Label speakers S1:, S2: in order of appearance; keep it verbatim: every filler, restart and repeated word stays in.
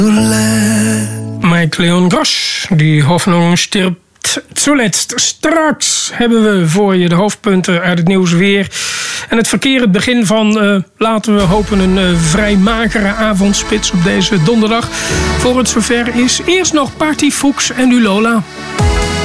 S1: Mike Leon Grosch, die Hoffnung stirbt zuletzt. Straks hebben we voor je de hoofdpunten uit het nieuws weer. En het verkeer, het begin van, uh, laten we hopen, een uh, vrij magere avondspits op deze donderdag. Voor het zover is, eerst nog Party Fuchs en Ulola.